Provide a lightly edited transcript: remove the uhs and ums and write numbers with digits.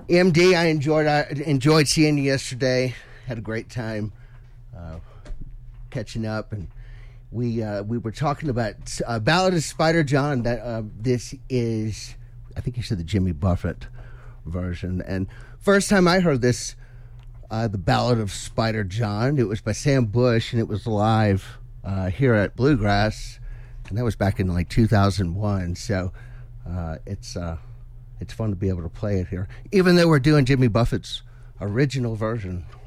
MD, I enjoyed seeing you yesterday. Had a great time catching up, and we were talking about Ballad of Spider John. That this is, I think you said the Jimmy Buffett version. And first time I heard this, the Ballad of Spider John, it was by Sam Bush, and it was live here at Bluegrass, and that was back in like 2001. So it's fun to be able to play it here, even though we're doing Jimmy Buffett's original version.